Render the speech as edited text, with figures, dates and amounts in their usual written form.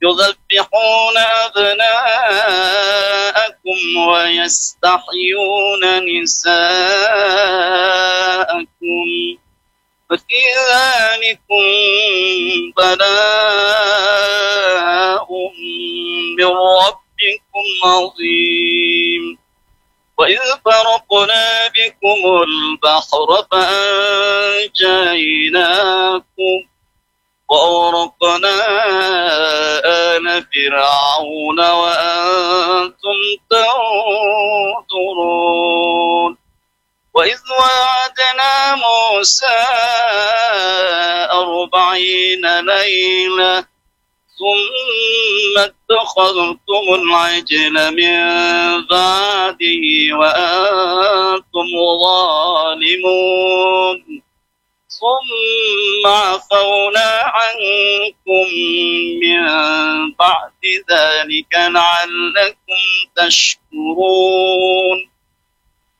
يذبحون أبناءكم ويستحيون نساءكم ففي ذلكم بلاء من ربكم عظيم. وإذ فرقنا بكم البحر فأنجيناكم وأغرقنا آل فرعون وأنتم تنظرون. وإذ وعدنا موسى 40 ليلة ثم اتخذتم العجل من بعده وأنتم ظالمون ثم عفونا عنكم من بعد ذلك لعلكم تشكرون.